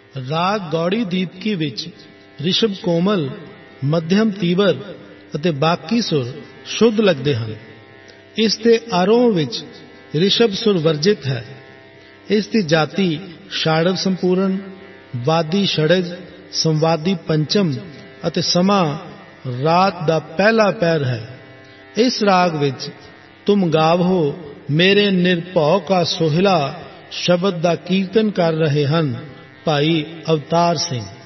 ਰਾਗ ਗੌੜੀ ਦੀਪਕੀ ਵਿੱਚ ਰਿਸ਼ਭ ਕੋਮਲ, ਮੱਧਮ ਤੀਵਰ ਅਤੇ ਬਾਕੀ ਸੁਰ ਸ਼ੁੱਧ ਲੱਗਦੇ ਹਨ। ਇਸ ਦੇ ਆਰੋਹ ਵਿੱਚ ਰਿਸ਼ਭ ਸੁਰ ਵਰਜਿਤ ਹੈ। ਇਸ ਦੀ ਜਾਤੀ ਸ਼ਾੜਵ ਸੰਪੂਰਨ, ਵਾਦੀ षड्ज, ਸੰਵਾਦੀ ਪੰਚਮ ਅਤੇ ਸਮਾਂ ਰਾਤ ਦਾ ਪਹਿਲਾ ਪਹਿਰ ਹੈ। ਇਸ ਰਾਗ ਵਿੱਚ ਤੁਮ ਗਾਵੋ ਮੇਰੇ ਨਿਰਭਉ ਕਾ ਸੋਹਿਲਾ ਸ਼ਬਦ ਦਾ ਕੀਰਤਨ ਕਰ ਰਹੇ ਹਨ ਭਾਈ ਅਵਤਾਰ ਸਿੰਘ।